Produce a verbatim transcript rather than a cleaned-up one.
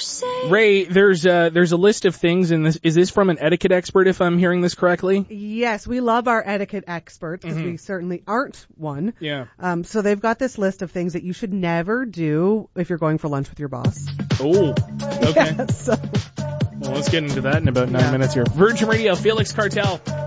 Ray, there's uh, there's a list of things in this. Is this from an etiquette expert, if I'm hearing this correctly? Yes, we love our etiquette experts because mm-hmm. we certainly aren't one. Yeah. Um, so they've got this list of things that you should never do if you're going for lunch with your boss. Oh, okay. Yeah, so. Well, let's get into that in about nine yeah. minutes here. Virgin Radio, Felix Cartel.